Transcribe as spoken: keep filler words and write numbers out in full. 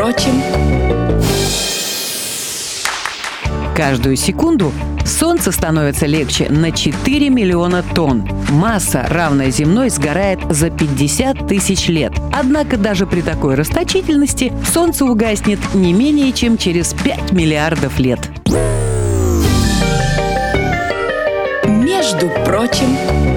прочим. Каждую секунду Солнце становится легче на четыре миллиона тонн. Масса, равная земной, сгорает за пятьдесят тысяч лет. Однако даже при такой расточительности Солнце угаснет не менее чем через пять миллиардов лет. Между прочим.